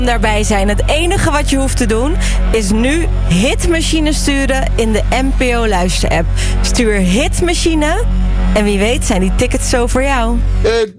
daarbij zijn. Het enige wat je hoeft te doen is nu Hitmachine sturen in de NPO Luister-app. Stuur Hitmachine en wie weet zijn die tickets zo voor jou.